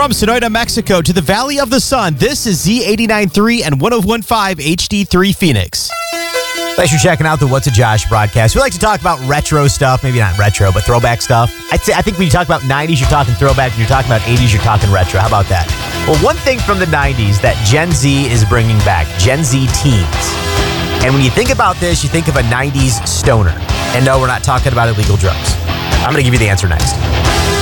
From Sonoyta, Mexico to the Valley of the Sun, this is Z89.3 and 101.5 HD3 Phoenix. Thanks for checking out the What's a Josh broadcast. We like to talk about retro stuff, maybe not retro, but throwback stuff. I think when you talk about 90s, you're talking throwback. When you're talking about 80s, you're talking retro. How about that? Well, one thing from the 90s that Gen Z is bringing back, Gen Z teens. And when you think about this, you think of a 90s stoner. And no, we're not talking about illegal drugs. I'm going to give you the answer next.